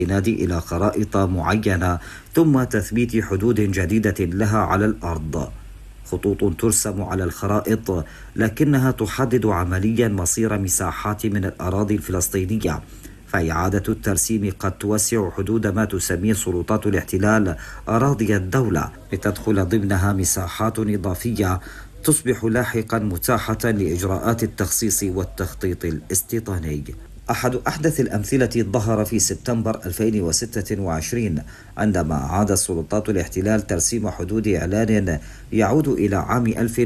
ينادي إلى خرائط معينة ثم تثبيت حدود جديدة لها على الأرض. خطوط ترسم على الخرائط لكنها تحدد عمليا مصير مساحات من الأراضي الفلسطينية، فإعادة الترسيم قد توسع حدود ما تسميه سلطات الاحتلال أراضي الدولة لتدخل ضمنها مساحات إضافية تصبح لاحقا متاحة لإجراءات التخصيص والتخطيط الاستيطاني. أحد أحدث الأمثلة ظهر في سبتمبر 2026 عندما أعاد سلطات الاحتلال ترسيم حدود إعلان يعود إلى عام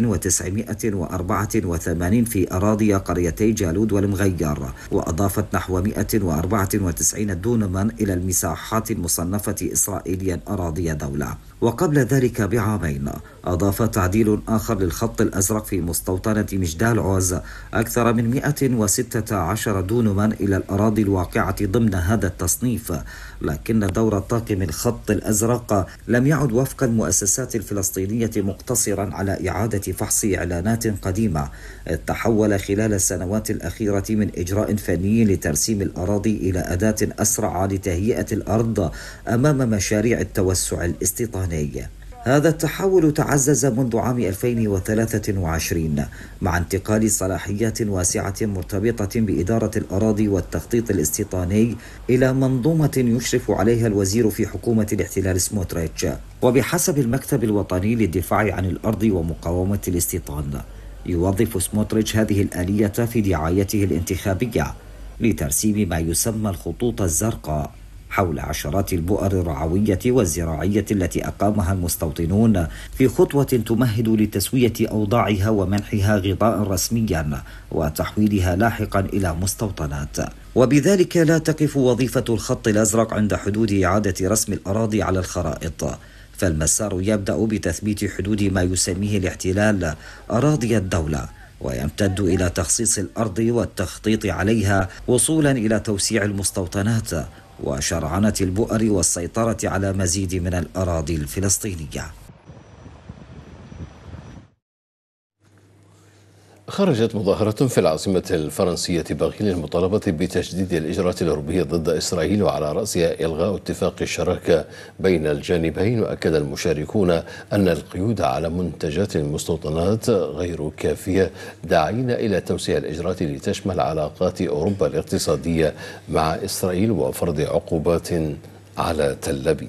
1984 في أراضي قريتي جالود والمغير، وأضافت نحو 194 دونما إلى المساحات المصنفة إسرائيليا أراضي دولة. وقبل ذلك بعامين أضاف تعديل آخر للخط الأزرق في مستوطنة مجدال عوز أكثر من 116 دونما إلى الأراضي الواقعة ضمن هذا التصنيف، لكن دور طاقم الخط الأزرق لم يعد وفق المؤسسات الفلسطينية مقتصرا على إعادة فحص إعلانات قديمة، تحول خلال السنوات الأخيرة من إجراء فني لترسيم الأراضي إلى أداة أسرع لتهيئة الأرض أمام مشاريع التوسع الاستيطاني. هذا التحول تعزز منذ عام 2023 مع انتقال صلاحيات واسعة مرتبطة بإدارة الأراضي والتخطيط الاستيطاني إلى منظومة يشرف عليها الوزير في حكومة الاحتلال سموتريتش. وبحسب المكتب الوطني للدفاع عن الأرض ومقاومة الاستيطان، يوظف سموتريتش هذه الآلية في دعايته الانتخابية لترسيم ما يسمى الخطوط الزرقاء حول عشرات البؤر الرعوية والزراعية التي أقامها المستوطنون في خطوة تمهد لتسوية أوضاعها ومنحها غطاء رسميا وتحويلها لاحقا إلى مستوطنات. وبذلك لا تقف وظيفة الخط الأزرق عند حدود إعادة رسم الأراضي على الخرائط، فالمسار يبدأ بتثبيت حدود ما يسميه الاحتلال أراضي الدولة، ويمتد إلى تخصيص الأرض والتخطيط عليها وصولا إلى توسيع المستوطنات وشرعنة البؤر والسيطرة على مزيد من الأراضي الفلسطينية. خرجت مظاهرة في العاصمة الفرنسية باريس للمطالبة بتجديد الإجراءات الأوروبية ضد إسرائيل، وعلى رأسها إلغاء اتفاق الشراكة بين الجانبين. وأكد المشاركون أن القيود على منتجات المستوطنات غير كافية، داعين إلى توسيع الإجراءات لتشمل علاقات أوروبا الاقتصادية مع إسرائيل وفرض عقوبات على تل أبيب.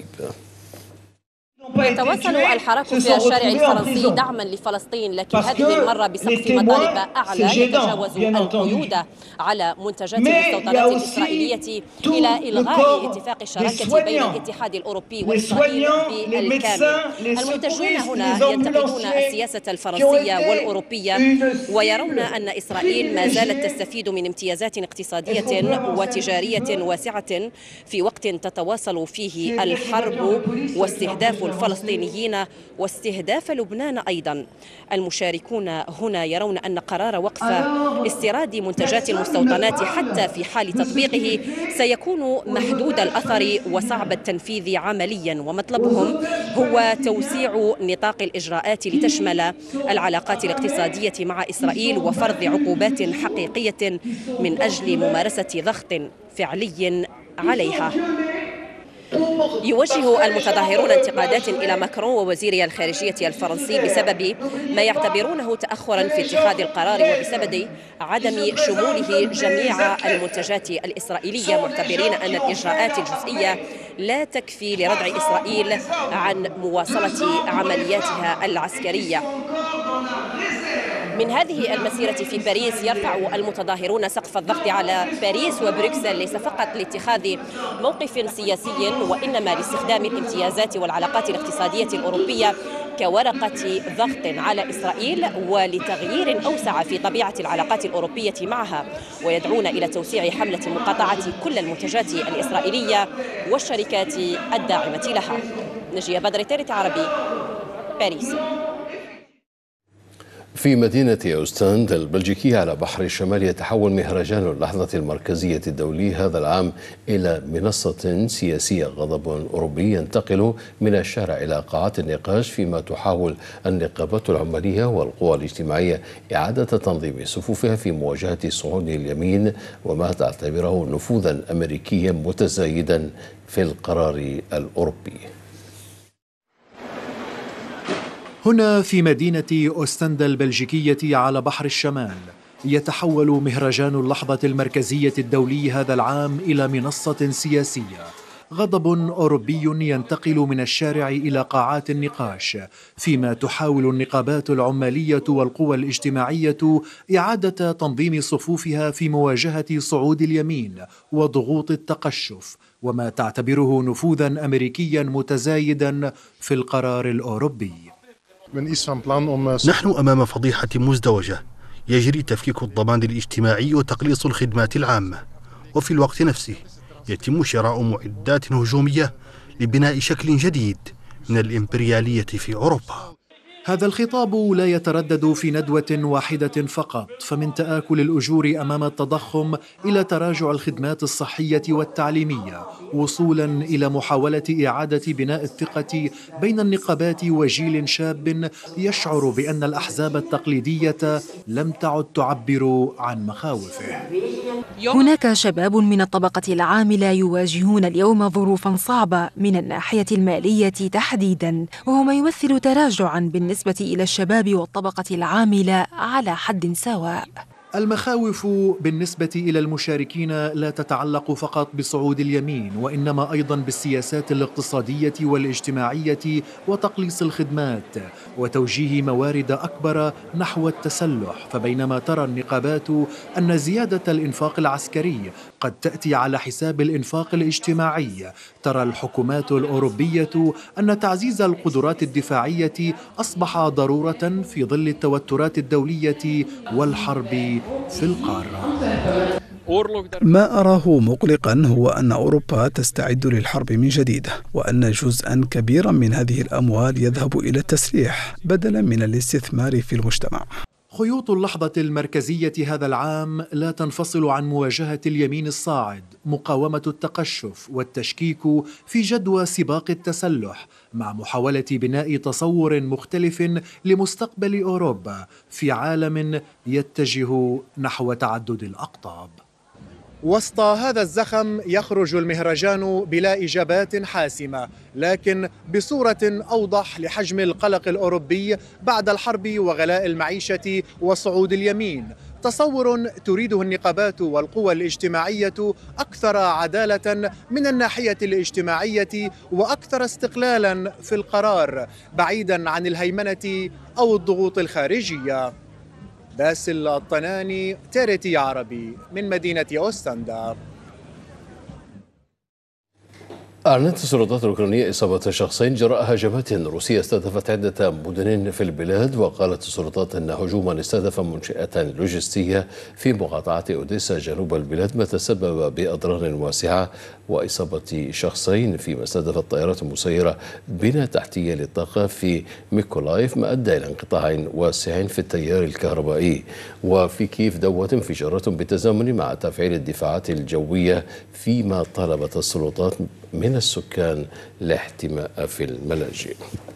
يتواصل الحراك في الشارع الفرنسي دعما لفلسطين، لكن هذه المرة بسقف مطالب أعلى يتجاوز القيود على منتجات المستوطنات الإسرائيلية إلى إلغاء اتفاق الشراكة بين الاتحاد الأوروبي وإسرائيل بالكامل. المنتجون هنا ينتقدون السياسة الفرنسية والأوروبية ويرون أن إسرائيل ما زالت تستفيد من امتيازات اقتصادية وتجارية واسعة في وقت تتواصل فيه الحرب واستهداف الفلسطينيين واستهداف لبنان أيضا. المشاركون هنا يرون أن قرار وقف استيراد منتجات المستوطنات حتى في حال تطبيقه سيكون محدود الأثر وصعب التنفيذ عمليا، ومطلبهم هو توسيع نطاق الإجراءات لتشمل العلاقات الاقتصادية مع إسرائيل وفرض عقوبات حقيقية من أجل ممارسة ضغط فعلي عليها. يوجه المتظاهرون انتقادات إلى ماكرون ووزير الخارجية الفرنسي بسبب ما يعتبرونه تأخرا في اتخاذ القرار وبسبب عدم شموله جميع المنتجات الإسرائيلية، معتبرين أن الإجراءات الجزئية لا تكفي لردع إسرائيل عن مواصلة عملياتها العسكرية. من هذه المسيرة في باريس يرفع المتظاهرون سقف الضغط على باريس وبروكسل ليس فقط لاتخاذ موقف سياسي، وإنما لاستخدام الامتيازات والعلاقات الاقتصادية الأوروبية كورقة ضغط على إسرائيل ولتغيير أوسع في طبيعة العلاقات الأوروبية معها، ويدعون إلى توسيع حملة مقاطعة كل المنتجات الإسرائيلية والشركات الداعمة لها. نجية بدر، تالت عربي، باريس. في مدينة أوستند البلجيكية على بحر الشمال يتحول مهرجان اللحظة المركزية الدولي هذا العام إلى منصة سياسية. غضب أوروبي ينتقل من الشارع إلى قاعات النقاش فيما تحاول النقابات العمالية والقوى الاجتماعية إعادة تنظيم صفوفها في مواجهة صعود اليمين وما تعتبره نفوذا أمريكيا متزايدا في القرار الأوروبي. هنا في مدينة أوستند البلجيكية على بحر الشمال يتحول مهرجان اللحظة المركزية الدولي هذا العام إلى منصة سياسية. غضب أوروبي ينتقل من الشارع إلى قاعات النقاش فيما تحاول النقابات العمالية والقوى الاجتماعية إعادة تنظيم صفوفها في مواجهة صعود اليمين وضغوط التقشف وما تعتبره نفوذا أمريكيا متزايدا في القرار الأوروبي. نحن أمام فضيحة مزدوجة، يجري تفكيك الضمان الاجتماعي وتقليص الخدمات العامة، وفي الوقت نفسه يتم شراء معدات هجومية لبناء شكل جديد من الإمبريالية في أوروبا. هذا الخطاب لا يتردد في ندوة واحدة فقط، فمن تآكل الأجور أمام التضخم إلى تراجع الخدمات الصحية والتعليمية، وصولا إلى محاولة إعادة بناء الثقة بين النقابات وجيل شاب يشعر بأن الأحزاب التقليدية لم تعد تعبر عن مخاوفه. هناك شباب من الطبقة العاملة يواجهون اليوم ظروفا صعبة من الناحية المالية تحديدا، وهو ما يمثل تراجعا بالنسبة إلى الشباب والطبقة العاملة على حد سواء. المخاوف بالنسبة إلى المشاركين لا تتعلق فقط بصعود اليمين، وإنما أيضا بالسياسات الاقتصادية والاجتماعية وتقليص الخدمات وتوجيه موارد أكبر نحو التسلح. فبينما ترى النقابات أن زيادة الإنفاق العسكري قد تأتي على حساب الإنفاق الاجتماعي، ترى الحكومات الأوروبية أن تعزيز القدرات الدفاعية أصبح ضرورة في ظل التوترات الدولية والحرب في القارة. ما أراه مقلقا هو أن أوروبا تستعد للحرب من جديد، وأن جزءا كبيرا من هذه الأموال يذهب إلى التسليح بدلا من الاستثمار في المجتمع. خيوط اللحظة المركزية هذا العام لا تنفصل عن مواجهة اليمين الصاعد، مقاومة التقشف والتشكيك في جدوى سباق التسلح، مع محاولة بناء تصور مختلف لمستقبل أوروبا في عالم يتجه نحو تعدد الأقطاب. وسط هذا الزخم يخرج المهرجان بلا إجابات حاسمة، لكن بصورة أوضح لحجم القلق الأوروبي بعد الحرب وغلاء المعيشة وصعود اليمين. تصور تريده النقابات والقوى الاجتماعية أكثر عدالة من الناحية الاجتماعية وأكثر استقلالا في القرار بعيدا عن الهيمنة أو الضغوط الخارجية. باسل الطناني، تيريتي عربي، من مدينة أوستندا. أعلنت السلطات الأوكرانية إصابة شخصين جراء هجمات روسية استهدفت عدة مدن في البلاد، وقالت السلطات أن هجوما استهدف منشأة لوجستية في مقاطعة أوديسا جنوب البلاد ما تسبب بأضرار واسعة وإصابة شخصين، فيما استهدفت طائرات مسيرة بنى تحتية للطاقة في ميكولايف ما أدى إلى انقطاع واسع في التيار الكهربائي. وفي كييف دوت انفجارات بالتزامن مع تفعيل الدفاعات الجوية، فيما طلبت السلطات من السكان الاحتماء في الملاجئ.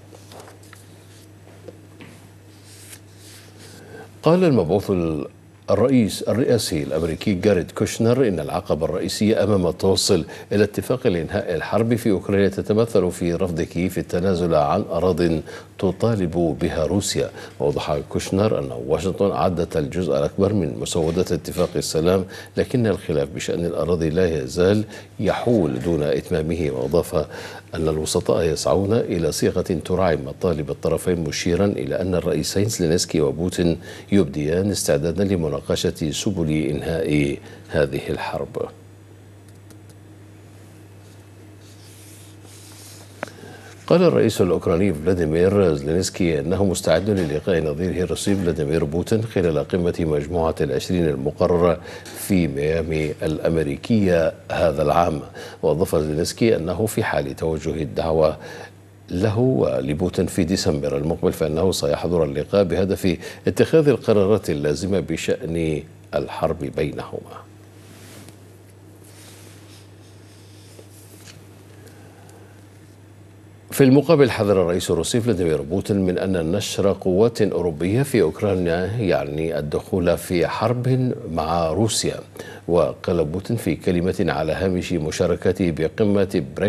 قال المبعوث الرئاسي الأمريكي جاريد كوشنر إن العقبة الرئيسية أمام التوصل إلى اتفاق لإنهاء الحرب في أوكرانيا تتمثل في رفض كييف التنازل عن أراضٍ تطالب بها روسيا. وأوضح كوشنر أن واشنطن أعدت الجزء الأكبر من مسودات اتفاق السلام، لكن الخلاف بشأن الأراضي لا يزال يحول دون إتمامه. وأضاف أن الوسطاء يسعون إلى صيغة تراعي مطالب الطرفين، مشيرا إلى أن الرئيسين زيلينسكي وبوتين يبديان استعدادا لمناقشة سبل إنهاء هذه الحرب. قال الرئيس الأوكراني فلاديمير زيلينسكي أنه مستعد للقاء نظيره الروسي فلاديمير بوتين خلال قمة مجموعة ال20 المقررة في ميامي الأمريكية هذا العام. وأضاف زيلينسكي أنه في حال توجه الدعوة له ولبوتين في ديسمبر المقبل، فإنه سيحضر اللقاء بهدف اتخاذ القرارات اللازمة بشأن الحرب بينهما. في المقابل حذر الرئيس الروسي فلاديمير بوتين من أن نشر قوات أوروبية في أوكرانيا يعني الدخول في حرب مع روسيا. وقال بوتين في كلمة على هامش مشاركته بقمة